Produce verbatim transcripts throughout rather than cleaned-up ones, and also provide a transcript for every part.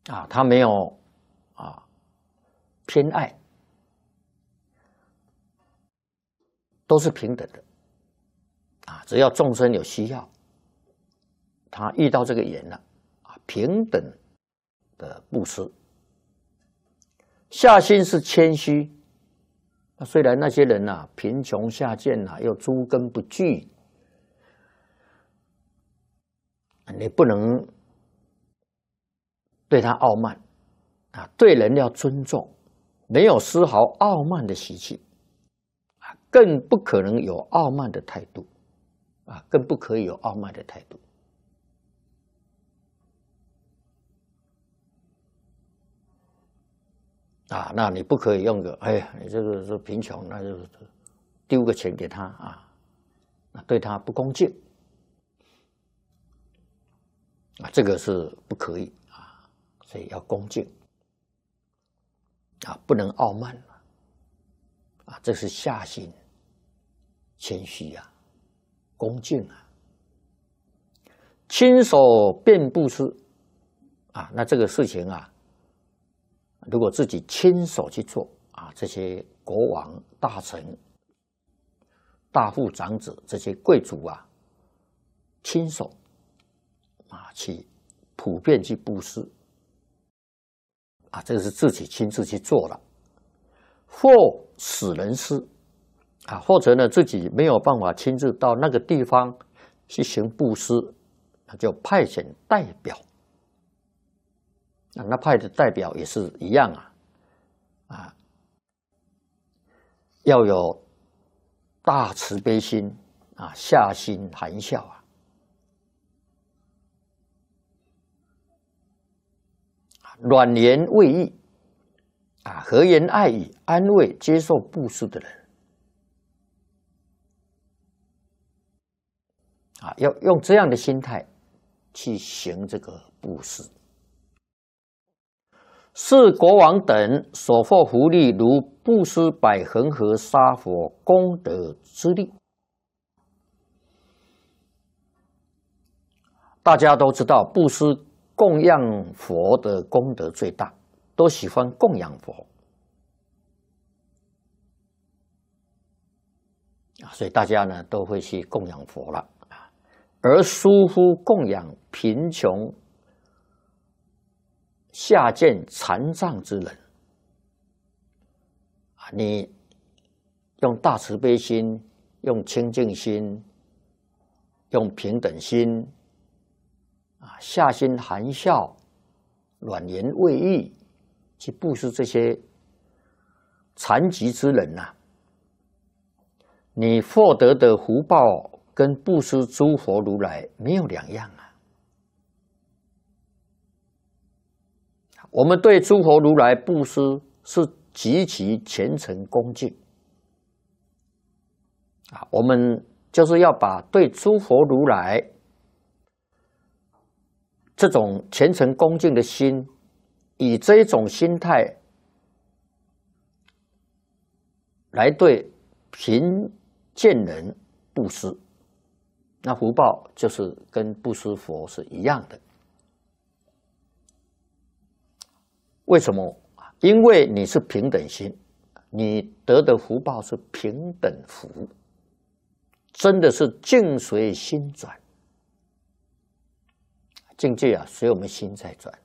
啊，他没有啊偏爱，都是平等的啊，只要众生有需要，他遇到这个缘了啊，平等的布施。下心是谦虚，那虽然那些人呐、啊、贫穷下贱呐、啊，又诸根不具，你不能对他傲慢啊，对人要尊重，没有丝毫傲慢的习气啊，更不可能有傲慢的态度啊，更不可以有傲慢的态度。啊，那你不可以用个，哎呀，你这个是贫穷，那就丢个钱给他啊，那对他不恭敬啊，这个是不可以啊，所以要恭敬啊，不能傲慢啊，这是下心、谦虚啊，恭敬啊，亲手便布施啊，那这个事情啊。如果自己亲手去做啊，这些国王、大臣、大户长子这些贵族啊，亲手啊去普遍去布施啊，这个是自己亲自去做了，或使人施啊，或者呢自己没有办法亲自到那个地方去行布施，那就派遣代表。啊，那派的代表也是一样啊，啊，要有大慈悲心啊，下心含笑啊，软言慰意啊，和言爱语，安慰接受布施的人啊，要用这样的心态去行这个布施。是国王等所获福利，如布施百恒河沙佛功德之力。大家都知道，布施供养佛的功德最大，都喜欢供养佛啊，所以大家呢都会去供养佛了啊。而疏忽供养贫穷下贱残障之人啊，你用大慈悲心，用清净心，用平等心啊，下心含笑，软言慰意，去布施这些残疾之人呐、啊，你获得的福报跟布施诸佛如来没有两样啊。我们对诸佛如来布施是极其虔诚恭敬啊，我们就是要把对诸佛如来这种虔诚恭敬的心，以这种心态来对贫贱人布施，那福报就是跟布施佛是一样的。为什么？因为你是平等心，你得的福报是平等福，真的是境随心转，境界啊随我们心在转。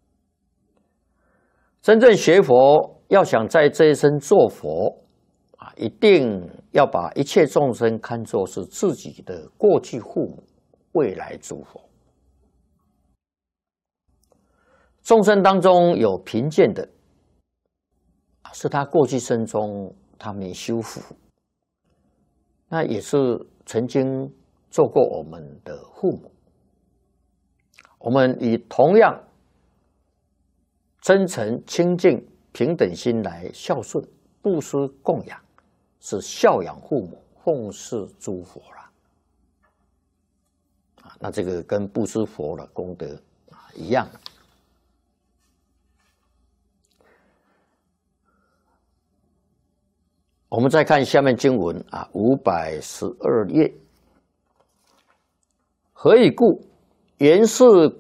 真正学佛，要想在这一生做佛啊，一定要把一切众生看作是自己的过去父母，未来诸佛。众生当中有贫贱的，是他过去生中他没修福，那也是曾经做过我们的父母。我们以同样真诚、清净、平等心来孝顺、布施、供养，是孝养父母、奉事诸佛了。啊，那这个跟布施佛的功德啊一样。我们再看下面经文啊，五百十二页。何以故？原是